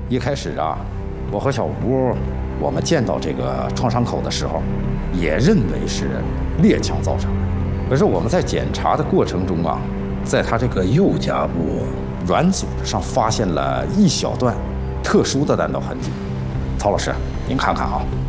一开始啊，我和小吴，我们见到这个创伤口的时候，也认为是猎枪造成的。可是我们在检查的过程中啊，在他这个右颊部软组织上发现了一小段特殊的弹道痕迹。曹老师，您看看啊。